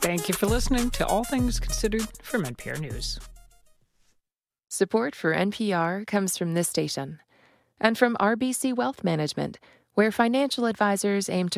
Thank you for listening to All Things Considered from NPR News. Support for NPR comes from this station and from RBC Wealth Management, where financial advisors aim to